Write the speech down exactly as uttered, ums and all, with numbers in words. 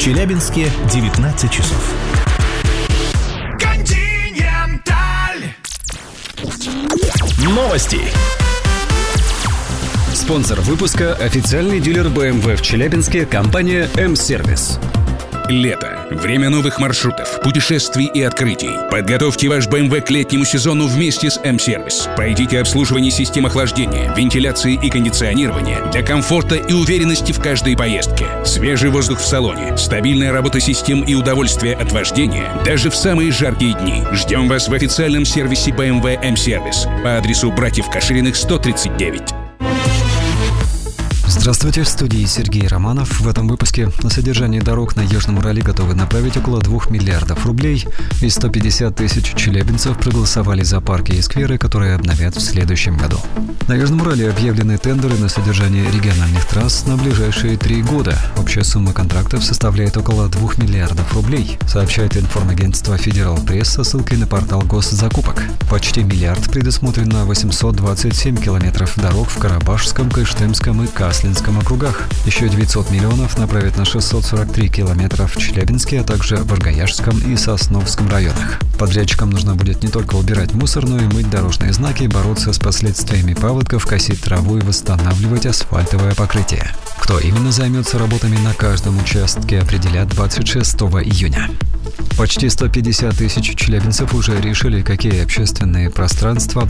Челябинске девятнадцать часов. Континенталь. Новости. Спонсор выпуска – официальный дилер бэ эм вэ в Челябинске, компания «М-сервис». Лето. Время новых маршрутов, путешествий и открытий. Подготовьте ваш бэ эм вэ к летнему сезону вместе с М-сервис. Пройдите обслуживание систем охлаждения, вентиляции и кондиционирования для комфорта и уверенности в каждой поездке. Свежий воздух в салоне, стабильная работа систем и удовольствие от вождения даже в самые жаркие дни. Ждем вас в официальном сервисе бэ эм вэ М-сервис по адресу Братьев Кашириных, сто тридцать девять. Здравствуйте, в студии Сергей Романов. В этом выпуске на содержание дорог на Южном Урале готовы направить около двух миллиардов рублей, и сто пятьдесят тысяч челябинцев проголосовали за парки и скверы, которые обновят в следующем году. На Южном Урале объявлены тендеры на содержание региональных трасс на ближайшие три года. Общая сумма контрактов составляет около двух миллиардов рублей, сообщает информагентство «Федерал Пресс» со ссылкой на портал госзакупок. Почти миллиард предусмотрен на восемьсот двадцать семь километров дорог в Карабашском, Кыштымском и Каслинском округах. Еще девятьсот миллионов направят на шестьсот сорок три километра в Челябинске, а также в Аргаяшском и Сосновском районах. Подрядчикам нужно будет не только убирать мусор, но и мыть дорожные знаки, бороться с последствиями паводков, косить траву и восстанавливать асфальтовое покрытие. Кто именно займется работами на каждом участке, определят двадцать шестого июня. Почти сто пятьдесят тысяч челябинцев уже решили, какие общественные пространства